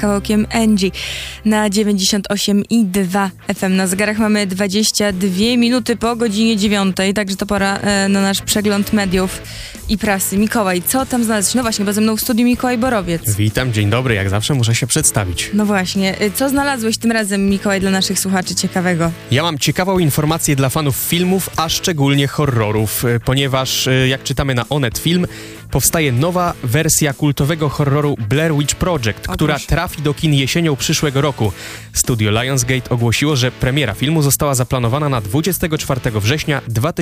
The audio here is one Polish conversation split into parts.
kawałkiem Angie na 98,2 FM. Na zegarach mamy 22 minuty po godzinie 9, także to pora na nasz przegląd mediów i prasy. Mikołaj, co tam znalazłeś? No właśnie, bo ze mną w studiu Mikołaj Borowiec. Witam, dzień dobry, jak zawsze muszę się przedstawić. No właśnie, co znalazłeś tym razem, Mikołaj, dla naszych słuchaczy ciekawego? Ja mam ciekawą informację dla fanów filmów, a szczególnie horrorów, ponieważ jak czytamy na Onet Film, powstaje nowa wersja kultowego horroru Blair Witch Project, która trafi do kin jesienią przyszłego roku. Studio Lionsgate ogłosiło, że premiera filmu została zaplanowana na 24 września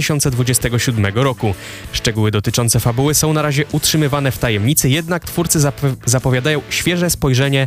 2027 roku. Szczegóły dotyczące fabuły są na razie utrzymywane w tajemnicy, jednak twórcy zapowiadają świeże spojrzenie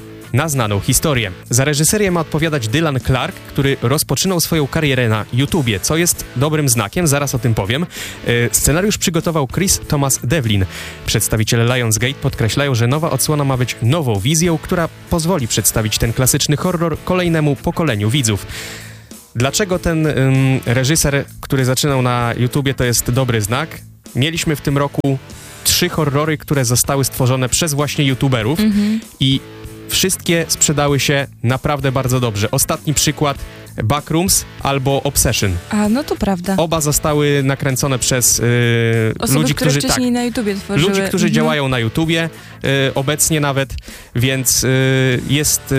na znaną historię. Za reżyserię ma odpowiadać Dylan Clark, który rozpoczynał swoją karierę na YouTubie, co jest dobrym znakiem, zaraz o tym powiem. Scenariusz przygotował Chris Thomas Devlin. Przedstawiciele Lionsgate podkreślają, że nowa odsłona ma być nową wizją, która pozwoli przedstawić ten klasyczny horror kolejnemu pokoleniu widzów. Dlaczego ten reżyser, który zaczynał na YouTubie, to jest dobry znak? Mieliśmy w tym roku 3 horrory, które zostały stworzone przez właśnie YouTuberów i wszystkie sprzedały się naprawdę bardzo dobrze. Ostatni przykład Backrooms albo Obsession. A, no to prawda. Oba zostały nakręcone przez osoby, ludzi, które wcześniej na YouTubie tworzyły. Ludzi, którzy działają na YouTubie, obecnie nawet, więc jest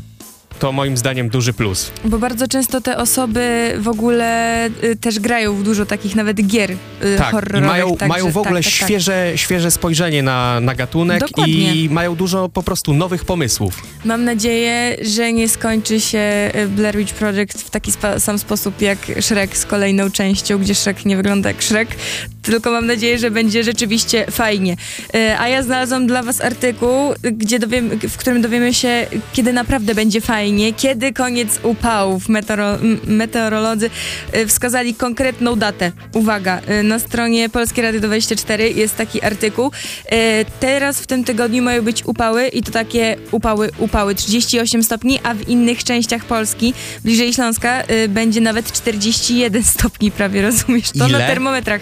to moim zdaniem duży plus. Bo bardzo często te osoby w ogóle też grają w dużo takich nawet gier horrorowych. I mają w ogóle świeże spojrzenie na gatunek. Dokładnie. I mają dużo po prostu nowych pomysłów. Mam nadzieję, że nie skończy się Blair Witch Project w taki sam sposób jak Shrek z kolejną częścią, gdzie Shrek nie wygląda jak Shrek, tylko mam nadzieję, że będzie rzeczywiście fajnie. A ja znalazłam dla was artykuł, w którym dowiemy się, kiedy naprawdę będzie fajnie, kiedy koniec upałów. Meteorolodzy wskazali konkretną datę. Uwaga, na stronie Polskie Radio 24 jest taki artykuł. Teraz w tym tygodniu mają być upały i to takie upały 38 stopni, a w innych częściach Polski, bliżej Śląska, będzie nawet 41 stopni prawie, rozumiesz? To ile? Na termometrach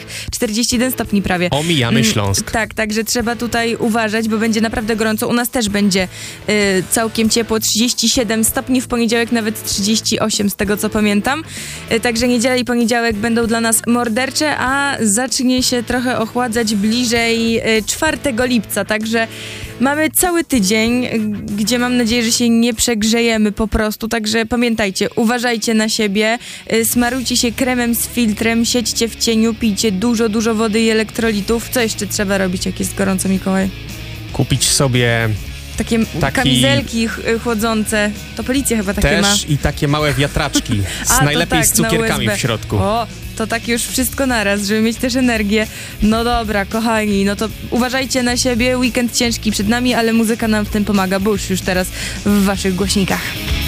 41 stopni prawie. Omijamy Śląsk. Tak, także trzeba tutaj uważać, bo będzie naprawdę gorąco. U nas też będzie całkiem ciepło, 37 stopni, w poniedziałek nawet 38 z tego co pamiętam. Także niedziela i poniedziałek będą dla nas mordercze, a zacznie się trochę ochładzać bliżej 4 lipca, także mamy cały tydzień, gdzie mam nadzieję, że się nie przegrzejemy po prostu, także pamiętajcie, uważajcie na siebie, smarujcie się kremem z filtrem, siedźcie w cieniu, pijcie dużo wody i elektrolitów. Co jeszcze trzeba robić, jak jest gorąco, Mikołaj? Kupić sobie takie kamizelki chłodzące. To policja chyba takie też ma. I takie małe wiatraczki najlepiej z cukierkami w środku. O, to tak już wszystko naraz, żeby mieć też energię. No dobra, kochani, no to uważajcie na siebie. Weekend ciężki przed nami, ale muzyka nam w tym pomaga. Bush już teraz w waszych głośnikach.